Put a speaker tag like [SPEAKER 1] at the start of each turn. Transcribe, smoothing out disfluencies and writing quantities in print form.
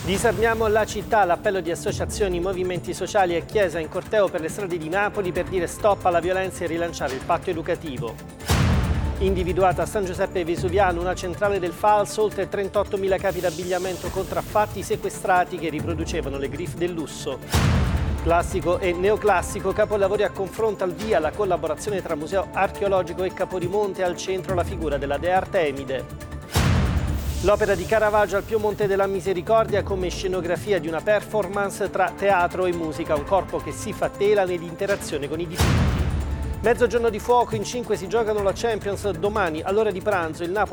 [SPEAKER 1] Disarmiamo la città, l'appello di associazioni, movimenti sociali e chiesa in corteo per le strade di Napoli per dire stop alla violenza e rilanciare il patto educativo. Individuata a San Giuseppe Vesuviano una centrale del falso, oltre 38.000 capi d'abbigliamento contraffatti sequestrati che riproducevano le griffe del lusso. Classico e neoclassico, capolavori a confronto al via, la collaborazione tra Museo Archeologico e Capodimonte, al centro la figura della dea Artemide. L'opera di Caravaggio al Piemonte della Misericordia come scenografia di una performance tra teatro e musica, un corpo che si fa tela nell'interazione con i dipinti. Mezzogiorno di fuoco, in 5 si giocano la Champions, domani all'ora di pranzo il Napoli